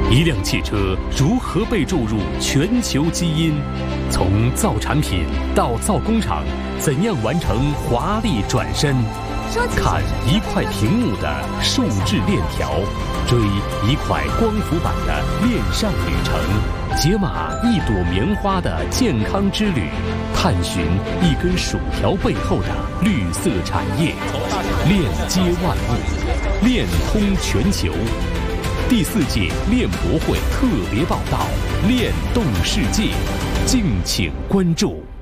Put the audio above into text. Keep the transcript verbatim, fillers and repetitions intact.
一辆汽车如何被注入全球基因？从造产品到造工厂，怎样完成华丽转身？看一块屏幕的数字链条，追一块光伏板的链上旅程，解码一朵棉花的健康之旅，探寻一根薯条背后的绿色产业，链接万物，链通全球。第四届链博会特别报道，链动世界，敬请关注。